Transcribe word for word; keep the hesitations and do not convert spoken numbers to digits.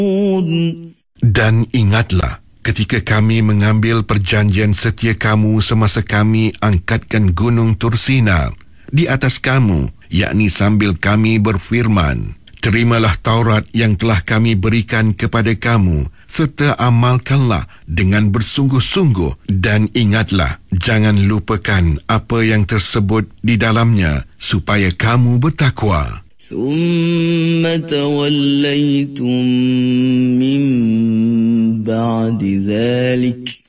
Dan ingatlah ketika kami mengambil perjanjian setia kamu semasa kami angkatkan gunung Tursina di atas kamu, yakni sambil kami berfirman, terimalah Taurat yang telah kami berikan kepada kamu, serta amalkanlah dengan bersungguh-sungguh, dan ingatlah, jangan lupakan apa yang tersebut di dalamnya, supaya kamu bertakwa. ثم توليتم من بعد ذلك